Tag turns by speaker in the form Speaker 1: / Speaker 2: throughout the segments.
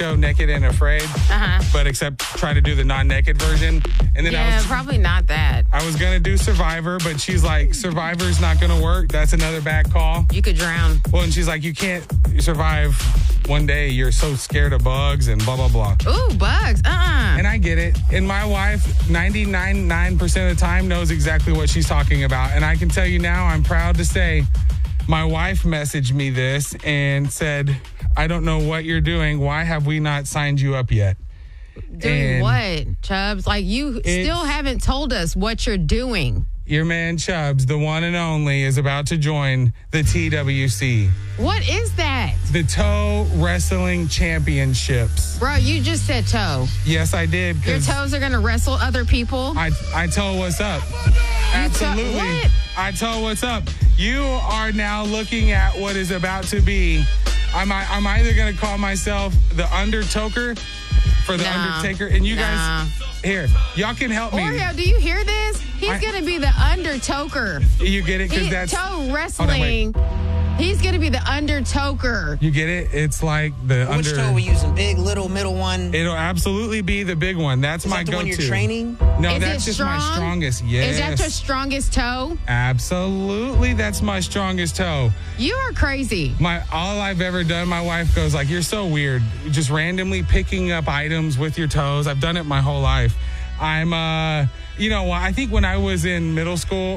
Speaker 1: show Naked and Afraid, but except try to do the non-naked version. And then
Speaker 2: Yeah, probably not that.
Speaker 1: I was going to do Survivor, but she's like, Survivor's not going to work. That's another bad call.
Speaker 2: You could drown.
Speaker 1: Well, and she's like, you can't survive one day. You're so scared of bugs and blah, blah, blah.
Speaker 2: Ooh, bugs.
Speaker 1: And I get it. And my wife, 99% of the time, knows exactly what she's talking about. And I can tell you now, I'm proud to say, my wife messaged me this and said, I don't know what you're doing. Why have we not signed you up yet?
Speaker 2: Doing what, Chubbs? Like, you still haven't told us what you're doing.
Speaker 1: Your man Chubbs, the one and only, is about to join the TWC.
Speaker 2: What is that?
Speaker 1: The Toe Wrestling Championships.
Speaker 2: Bro, you just said toe.
Speaker 1: Yes, I did.
Speaker 2: Your toes are going to wrestle other people?
Speaker 1: I told what's up. Absolutely.
Speaker 2: What?
Speaker 1: I told what's up. You are now looking at what is about to be. I'm either going to call myself the Undertoker for the Undertaker. And you guys, here, y'all can help me.
Speaker 2: Oreo, do you hear this? He's going to be the Undertoker.
Speaker 1: You get it? Because that's
Speaker 2: toe wrestling. He's going to be the Undertoker.
Speaker 1: You get it? It's like the
Speaker 3: Which toe are we using? Big, little, middle one?
Speaker 1: It'll absolutely be the big one. That's my go-to.
Speaker 3: Is that the one you're training?
Speaker 1: No, that's just my strongest. Yes.
Speaker 2: Is that your strongest toe?
Speaker 1: Absolutely, that's my strongest toe.
Speaker 2: You are crazy.
Speaker 1: All I've ever done, my wife goes like, you're so weird. Just randomly picking up items with your toes. I've done it my whole life. I'm, I think when I was in middle school,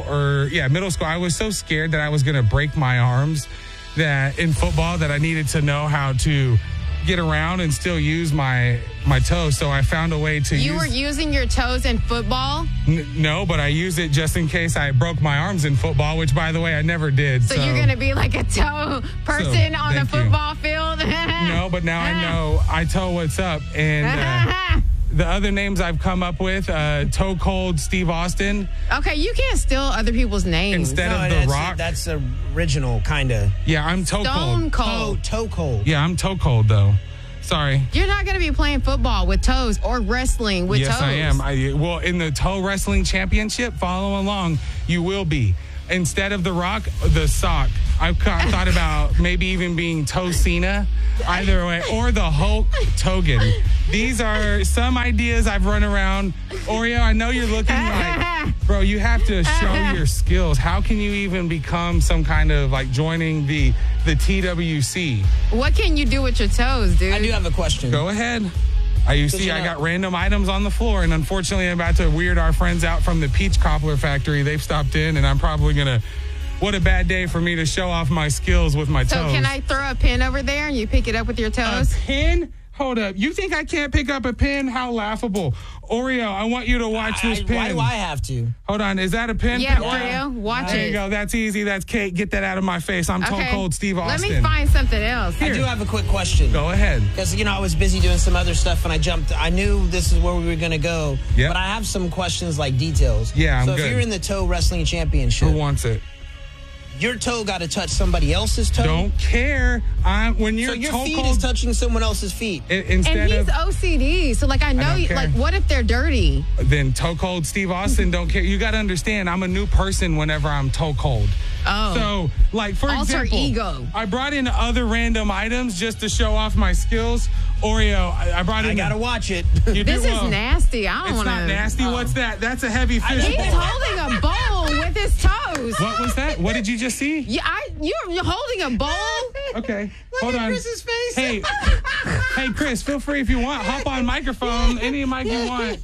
Speaker 1: I was so scared that I was going to break my arms that in football that I needed to know how to get around and still use my toes. So I found a way to
Speaker 2: You were using your toes in football?
Speaker 1: No, but I used it just in case I broke my arms in football, which, by the way, I never did.
Speaker 2: So you're going to be like a toe person on a football field?
Speaker 1: No, but now I know. I toe what's up. And the other names I've come up with, Toe Cold Steve Austin.
Speaker 2: Okay, you can't steal other people's names.
Speaker 1: Instead of The Rock.
Speaker 3: That's original, kind of.
Speaker 1: Yeah, I'm Toe
Speaker 2: Stone
Speaker 1: Cold.
Speaker 3: Toe Cold.
Speaker 1: Yeah, I'm Toe Cold, though. Sorry.
Speaker 2: You're not going to be playing football with toes or wrestling with toes.
Speaker 1: Yes, I am. Well, in the Toe Wrestling Championship, follow along, you will be. Instead of The Rock, The Sock. I've thought about maybe even being Toe Cena, either way, or the Hulk Togan. These are some ideas I've run around. Oreo, I know you're looking like, bro, you have to show your skills. How can you even become some kind of like joining the TWC?
Speaker 2: What can you do with your toes, dude?
Speaker 3: I do have a question.
Speaker 1: Go ahead. I got random items on the floor, and unfortunately, I'm about to weird our friends out from the Peach Cobbler Factory. They've stopped in, and I'm probably going to... What a bad day for me to show off my skills with my toes.
Speaker 2: So can I throw a pin over there and you pick it up with your toes?
Speaker 1: A pin? Hold up. You think I can't pick up a pin? How laughable. Oreo, I want you to watch this pin.
Speaker 3: Why do I have to?
Speaker 1: Hold on. Is that a pin?
Speaker 2: Yeah, Oreo. Watch it.
Speaker 1: There you go. That's easy. That's Kate. Get that out of my face. I'm Toe Cold Steve Austin.
Speaker 2: Let me find something else.
Speaker 3: I do have a quick question.
Speaker 1: Go ahead.
Speaker 3: Because, I was busy doing some other stuff, and I knew this is where we were going to go.
Speaker 1: Yep.
Speaker 3: But I have some questions, like details.
Speaker 1: Yeah, I'm
Speaker 3: good. So if you're in the Toe Wrestling Championship.
Speaker 1: Who wants it?
Speaker 3: Your toe got to touch somebody else's toe?
Speaker 1: Don't care. When you're
Speaker 3: so your
Speaker 1: Toe
Speaker 3: feet
Speaker 1: Cold,
Speaker 3: is touching someone else's feet.
Speaker 2: And he's OCD, so I know, what if they're dirty?
Speaker 1: Then Toe Cold Steve Austin don't care. You got to understand, I'm a new person whenever I'm Toe Cold.
Speaker 2: Oh.
Speaker 1: So, for
Speaker 2: Alter
Speaker 1: example,
Speaker 2: ego.
Speaker 1: I brought in other random items just to show off my skills. Oreo, I brought in...
Speaker 3: I got to watch it.
Speaker 2: This is nasty. I don't want to...
Speaker 1: It's not nasty. What's that? That's a heavy fish
Speaker 2: He's
Speaker 1: bowl.
Speaker 2: holding a bowl with his toes.
Speaker 1: What was that? What did you just see?
Speaker 2: Yeah, you're holding a bowl?
Speaker 1: Okay.
Speaker 3: Look
Speaker 1: Hold
Speaker 3: at
Speaker 1: on.
Speaker 3: Chris's face.
Speaker 1: Hey, Chris, feel free if you want. Hop on microphone. Any mic you want.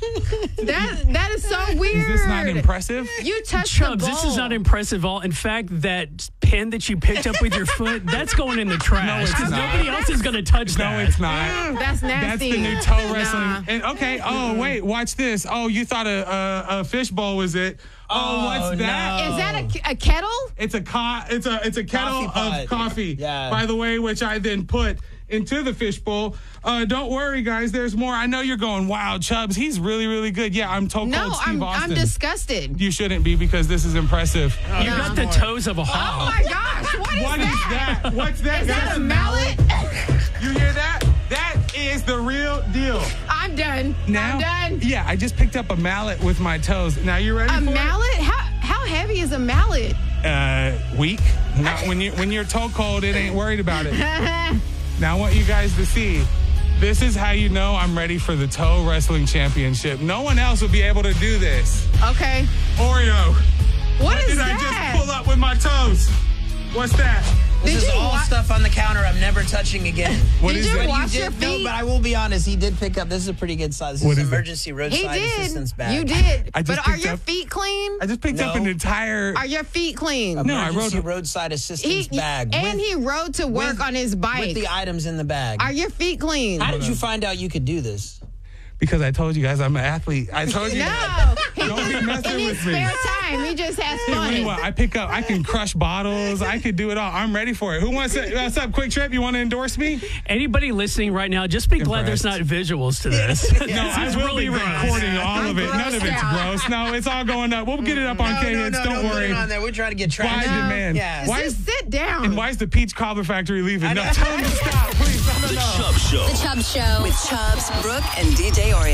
Speaker 2: That is so weird.
Speaker 1: Is this not impressive?
Speaker 2: You touched
Speaker 4: Chubbs,
Speaker 2: the bowl.
Speaker 4: this is not impressive at all. In fact, that pin that you picked up with your foot, that's going in the trash.
Speaker 1: No, it's
Speaker 4: because
Speaker 1: not.
Speaker 4: nobody else is going to touch that.
Speaker 1: No, it's not.
Speaker 2: That's nasty.
Speaker 1: That's the new toe wrestling.
Speaker 2: Nah.
Speaker 1: And, okay. Oh, wait. Watch this. Oh, you thought a fish bowl was it? Oh, what's that?
Speaker 2: Is that a kettle?
Speaker 1: It's a kettle
Speaker 3: Coffee
Speaker 1: of coffee.
Speaker 3: Yeah.
Speaker 1: By the way, which I then put into the fishbowl. Don't worry, guys. There's more. I know you're going, wow, Chubbs, he's really, really good. Yeah, I'm Toe Cold Steve Austin.
Speaker 2: I'm disgusted.
Speaker 1: You shouldn't be because this is impressive.
Speaker 4: You got the toes of a
Speaker 2: Oh
Speaker 4: hog.
Speaker 2: my gosh, what is that?
Speaker 1: What's that?
Speaker 2: Is that a mallet?
Speaker 1: You hear that? That is the real deal.
Speaker 2: I'm done.
Speaker 1: Now,
Speaker 2: I'm done.
Speaker 1: Yeah, I just picked up a mallet with my toes. Now you ready
Speaker 2: A
Speaker 1: for
Speaker 2: mallet? How heavy is a mallet?
Speaker 1: it? Weak. Not when you're toe cold, it ain't worried about it. Now I want you guys to see This is how you know I'm ready for the Toe Wrestling Championship. No one else will be able to do this.
Speaker 2: Okay.
Speaker 1: Oreo.
Speaker 2: What is
Speaker 1: did
Speaker 2: that?
Speaker 1: I just pull up with my toes? What's that?
Speaker 3: This is all stuff on the counter I'm never touching again.
Speaker 1: What
Speaker 2: Did
Speaker 1: is
Speaker 2: you
Speaker 1: it?
Speaker 2: wash your feet?
Speaker 3: No, but I will be honest. He did pick up. This is a pretty good size. This
Speaker 1: What
Speaker 3: is
Speaker 1: is it?
Speaker 3: emergency
Speaker 2: He
Speaker 3: roadside assistance
Speaker 2: did.
Speaker 3: bag.
Speaker 2: You did.
Speaker 1: I just
Speaker 2: But are
Speaker 1: picked
Speaker 2: your
Speaker 1: up-
Speaker 2: feet clean?
Speaker 1: I just picked up
Speaker 3: No.
Speaker 1: an entire...
Speaker 2: Are your feet clean?
Speaker 1: No, I
Speaker 3: Emergency
Speaker 1: rode-
Speaker 3: roadside assistance bag.
Speaker 2: And
Speaker 3: with,
Speaker 2: he rode to work
Speaker 3: with-
Speaker 2: on his bike.
Speaker 3: with the items in the bag.
Speaker 2: Are your feet clean?
Speaker 3: How did you find out you could do this?
Speaker 1: Because I told you guys I'm an athlete. I told you.
Speaker 2: No. He
Speaker 1: Don't be
Speaker 2: just,
Speaker 1: messing
Speaker 2: in his
Speaker 1: with me.
Speaker 2: spare time, he just has
Speaker 1: Hey, what do you
Speaker 2: fun.
Speaker 1: want? I pick up. I can crush bottles. I can do it all. I'm ready for it. Who wants to? What's up, Quick Trip? You want to endorse me?
Speaker 4: Anybody listening right now, just be glad there's not
Speaker 1: Impressed.
Speaker 4: visuals to this.
Speaker 1: No, I
Speaker 4: is
Speaker 1: will
Speaker 4: really
Speaker 1: be
Speaker 4: gross.
Speaker 1: recording all of it. None of it's
Speaker 2: grossed out.
Speaker 1: gross. No, it's all going up. We'll get it up on K-Hits. Don't
Speaker 3: put
Speaker 1: worry.
Speaker 3: it on there. We're trying to get
Speaker 1: Why
Speaker 3: traction.
Speaker 1: demand?
Speaker 3: Yeah.
Speaker 1: Why
Speaker 2: Just
Speaker 1: is
Speaker 2: sit down.
Speaker 1: and why is the Peach Cobbler Factory leaving? No,
Speaker 3: know.
Speaker 1: tell them to stop, please. No, no,
Speaker 5: The
Speaker 1: no.
Speaker 5: Chubb Show.
Speaker 6: The Chubb Show.
Speaker 5: With Chubbs, Brooke, and DJ Oreo.